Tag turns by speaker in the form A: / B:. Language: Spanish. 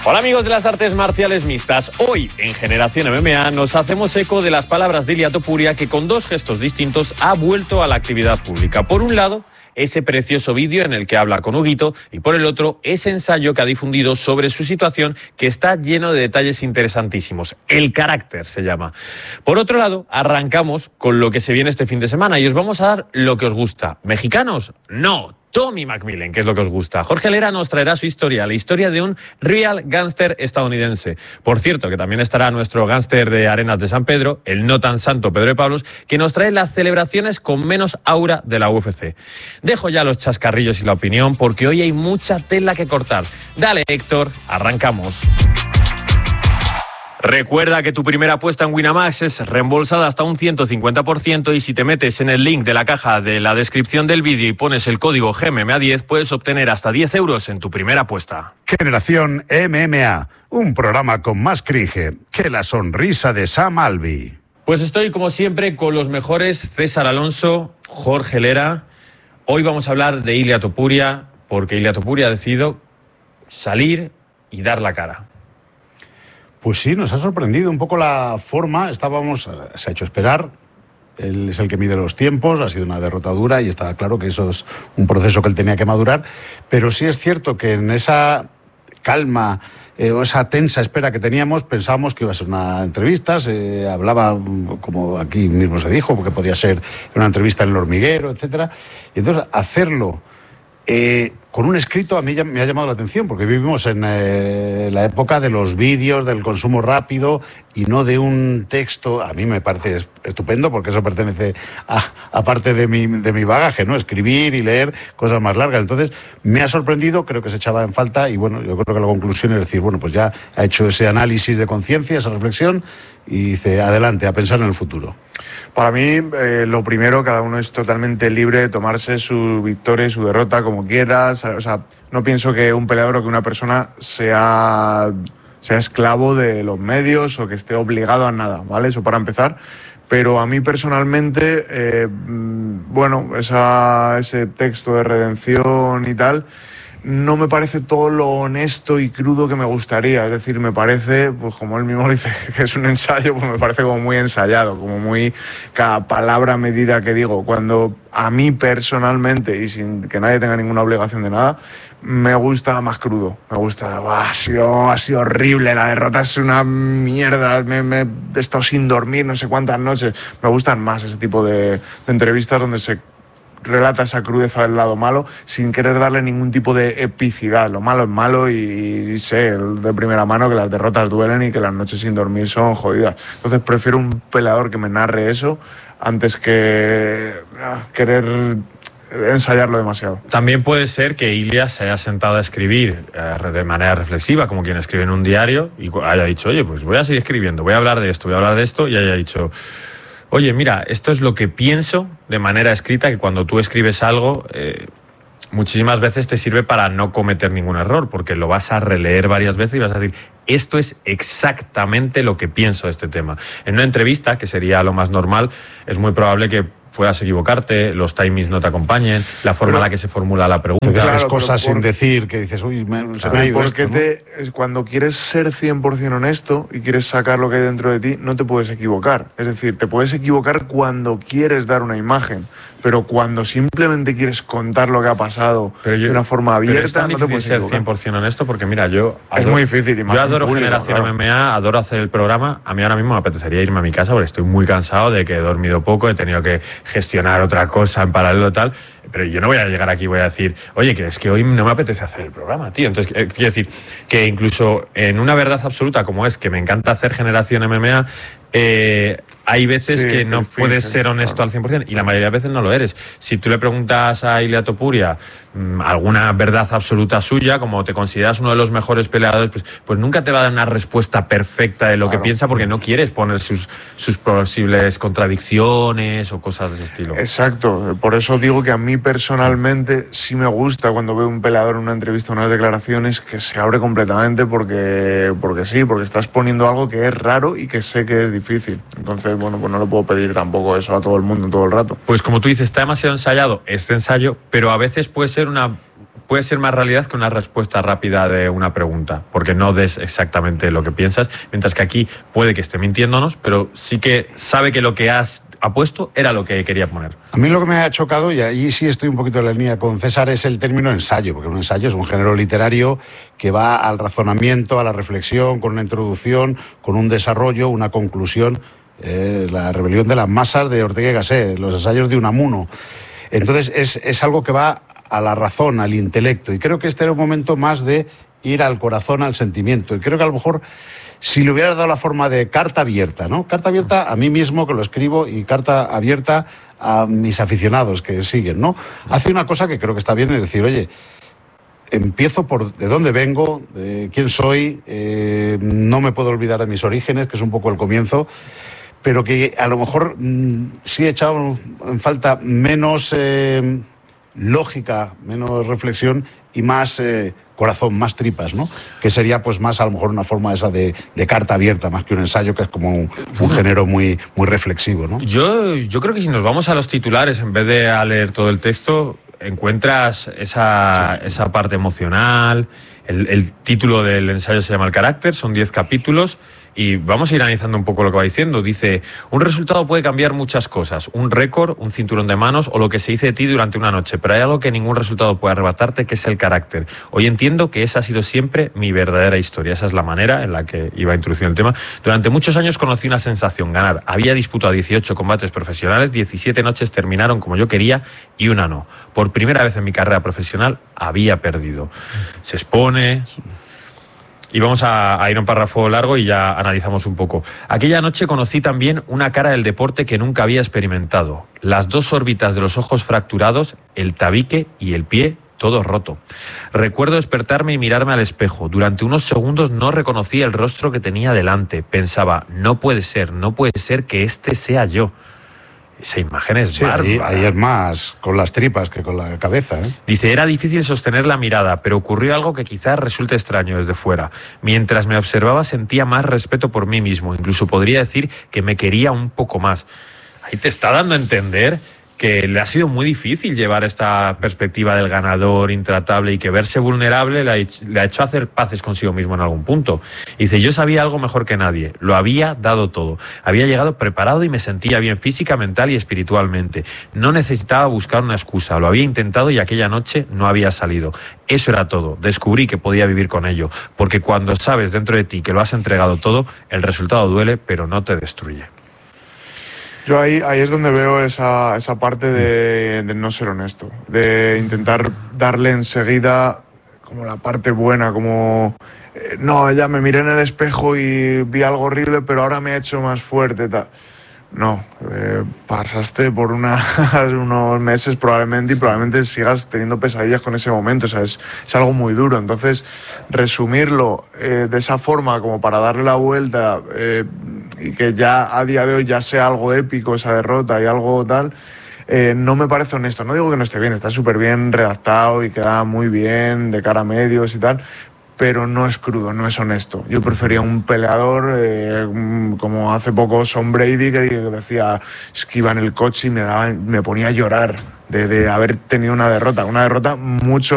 A: Hola amigos de las artes marciales mixtas. Hoy en Generación MMA nos hacemos eco de las palabras de Ilia Topuria, que con dos gestos distintos ha vuelto a la actividad pública. Por un lado, ese precioso vídeo en el que habla con Huguito, y por el otro, ese ensayo que ha difundido sobre su situación, que está lleno de detalles interesantísimos. El carácter se llama. Por otro lado, arrancamos con lo que se viene este fin de semana y os vamos a dar lo que os gusta. ¿Mexicanos? No. Tommy McMillan, que es lo que os gusta. Jorge Lera nos traerá su historia, la historia de un real gángster estadounidense. Por cierto, que también estará nuestro gángster de Arenas de San Pedro, el no tan santo Pedro de Pablos, que nos trae las celebraciones con menos aura de la UFC. Dejo ya los chascarrillos y la opinión, porque hoy hay mucha tela que cortar. Dale, Héctor, arrancamos. Recuerda que tu primera apuesta en Winamax es reembolsada hasta un 150% y si te metes en el link de la caja de la descripción del vídeo y pones el código GMMA10 puedes obtener hasta 10 euros en tu primera apuesta.
B: Generación MMA, un programa con más cringe que la sonrisa de Sam Alvey.
A: Pues estoy como siempre con los mejores, César Alonso, Jorge Lera. Hoy vamos a hablar de Ilia Topuria, porque Ilia Topuria ha decidido salir y dar la cara.
B: Pues sí, nos ha sorprendido un poco la forma. Se ha hecho esperar. Él es el que mide los tiempos, ha sido una derrota dura y está claro que eso es un proceso que él tenía que madurar. Pero sí es cierto que en esa calma o esa tensa espera que teníamos, pensábamos que iba a ser una entrevista. Se hablaba, como aquí mismo se dijo, porque podía ser una entrevista en El Hormiguero, etcétera. Y entonces hacerlo con un escrito a mí ya me ha llamado la atención, porque vivimos en la época de los vídeos, del consumo rápido y no de un texto. A mí me parece estupendo, porque eso pertenece a parte de mi bagaje, ¿no? Escribir y leer cosas más largas. Entonces me ha sorprendido, creo que se echaba en falta y bueno, yo creo que la conclusión es decir, bueno, pues ya ha hecho ese análisis de conciencia, esa reflexión y dice, adelante, a pensar en el futuro.
C: Para mí, lo primero, cada uno es totalmente libre de tomarse su victoria y su derrota como quieras. O sea, no pienso que un peleador o que una persona sea esclavo de los medios o que esté obligado a nada, ¿vale? Eso para empezar. Pero a mí personalmente, bueno, ese texto de redención y tal, no me parece todo lo honesto y crudo que me gustaría. Es decir, me parece, pues como él mismo dice que es un ensayo, pues me parece como muy ensayado, como muy cada palabra medida que digo. Cuando a mí personalmente, y sin que nadie tenga ninguna obligación de nada, me gusta más crudo. Me gusta, ha sido horrible, la derrota es una mierda, me he estado sin dormir no sé cuántas noches. Me gustan más ese tipo de entrevistas donde se relata esa crudeza del lado malo sin querer darle ningún tipo de epicidad. Lo malo es malo y sé de primera mano que las derrotas duelen y que las noches sin dormir son jodidas. Entonces prefiero un peleador que me narre eso antes que querer ensayarlo demasiado.
A: También puede ser que Ilia se haya sentado a escribir de manera reflexiva, como quien escribe en un diario, y haya dicho, oye, pues voy a seguir escribiendo, voy a hablar de esto, y haya dicho, oye, mira, esto es lo que pienso de manera escrita, que cuando tú escribes algo, muchísimas veces te sirve para no cometer ningún error, porque lo vas a releer varias veces y vas a decir, esto es exactamente lo que pienso de este tema. En una entrevista, que sería lo más normal, es muy probable que puedas equivocarte, los timings no te acompañen, la forma en la que se formula la pregunta.
B: Te dejas cosas sin decir, que dices, uy, se me ha ido esto, ¿no?
C: Cuando quieres ser 100% honesto y quieres sacar lo que hay dentro de ti, no te puedes equivocar. Es decir, te puedes equivocar cuando quieres dar una imagen, pero cuando simplemente quieres contar lo que ha pasado de una forma abierta, no te puedes
A: ser
C: equivocar.
A: 100% honesto, porque mira, yo
C: es muy difícil.
A: Yo adoro Generación MMA, adoro hacer el programa. A mí ahora mismo me apetecería irme a mi casa porque estoy muy cansado de que he dormido poco, he tenido que gestionar otra cosa en paralelo tal, pero yo no voy a llegar aquí y voy a decir, oye, que es que hoy no me apetece hacer el programa, tío. Entonces, quiero decir que incluso en una verdad absoluta como es que me encanta hacer Generación MMA, hay veces que no puedes ser honesto al 100% y la mayoría de veces no lo eres. Si tú le preguntas a Ilia Topuria alguna verdad absoluta suya, como te consideras uno de los mejores peleadores, pues nunca te va a dar una respuesta perfecta de lo que piensa, porque no quieres poner sus posibles contradicciones o cosas de ese estilo.
C: Exacto, por eso digo que a mí personalmente sí me gusta cuando veo un peleador en una entrevista o unas declaraciones que se abre completamente porque estás poniendo algo que es raro y que sé que es difícil. Entonces, bueno, pues no le puedo pedir tampoco eso a todo el mundo todo el rato.
A: Pues como tú dices, está demasiado ensayado este ensayo, pero a veces puede ser una puede ser más realidad que una respuesta rápida de una pregunta, porque no des exactamente lo que piensas, mientras que aquí puede que esté mintiéndonos, pero sí que sabe que lo que ha puesto era lo que quería poner.
B: A mí lo que me ha chocado, y ahí sí estoy un poquito en la línea con César, es el término ensayo, porque un ensayo es un género literario que va al razonamiento, a la reflexión, con una introducción, con un desarrollo, una conclusión. La rebelión de las masas de Ortega y Gasset, los ensayos de Unamuno. Entonces es algo que va a la razón, al intelecto, y creo que este era un momento más de ir al corazón, al sentimiento, y creo que a lo mejor si le hubiera dado la forma de carta abierta, ¿no? Carta abierta a mí mismo, que lo escribo, y carta abierta a mis aficionados que siguen, ¿no? Hace una cosa que creo que está bien, es decir, oye, empiezo por de dónde vengo, de quién soy, no me puedo olvidar de mis orígenes, que es un poco el comienzo, pero que a lo mejor sí he echado en falta menos lógica, menos reflexión y más corazón, más tripas, ¿no? Que sería pues más a lo mejor una forma esa de carta abierta, más que un ensayo, que es como un género muy reflexivo, ¿no?
A: Yo creo que si nos vamos a los titulares en vez de a leer todo el texto, encuentras esa parte emocional. El título del ensayo se llama El carácter, son 10 capítulos. Y vamos a ir analizando un poco lo que va diciendo. Dice, un resultado puede cambiar muchas cosas, un récord, un cinturón de manos o lo que se dice de ti durante una noche, pero hay algo que ningún resultado puede arrebatarte, que es el carácter. Hoy entiendo que esa ha sido siempre mi verdadera historia. Esa es la manera en la que iba introduciendo el tema. Durante muchos años conocí una sensación, ganar. Había disputado 18 combates profesionales, 17 noches terminaron como yo quería y una no. Por primera vez en mi carrera profesional había perdido. Se expone... Y vamos a ir a un párrafo largo y ya analizamos un poco. Aquella noche conocí también una cara del deporte que nunca había experimentado. Las 2 órbitas de los ojos fracturados, el tabique y el pie todo roto. Recuerdo despertarme y mirarme al espejo. Durante unos segundos no reconocí el rostro que tenía delante. Pensaba, no puede ser que este sea yo. Esa imagen es bárbara.
B: Ahí es más con las tripas que con la cabeza, ¿eh?
A: Dice, era difícil sostener la mirada, pero ocurrió algo que quizás resulte extraño desde fuera. Mientras me observaba sentía más respeto por mí mismo. Incluso podría decir que me quería un poco más. Ahí te está dando a entender que le ha sido muy difícil llevar esta perspectiva del ganador intratable y que verse vulnerable le ha hecho hacer paces consigo mismo en algún punto. Y dice, yo sabía algo mejor que nadie, lo había dado todo, había llegado preparado y me sentía bien física, mental y espiritualmente. No necesitaba buscar una excusa, lo había intentado y aquella noche no había salido. Eso era todo, descubrí que podía vivir con ello, porque cuando sabes dentro de ti que lo has entregado todo, el resultado duele, pero no te destruye.
C: Yo ahí es donde veo esa parte de no ser honesto, de intentar darle enseguida como la parte buena, como no, ya me miré en el espejo y vi algo horrible, pero ahora me he hecho más fuerte, tal. No, pasaste por unos meses probablemente y probablemente sigas teniendo pesadillas con ese momento, o sea, es algo muy duro. Entonces, resumirlo de esa forma como para darle la vuelta y que ya a día de hoy ya sea algo épico esa derrota y algo tal, no me parece honesto. No digo que no esté bien, está súper bien redactado y queda muy bien de cara a medios y tal, pero no es crudo, no es honesto. Yo prefería un peleador como hace poco Sean Brady, que decía, es que iba en el coche y me ponía a llorar de haber tenido una derrota mucho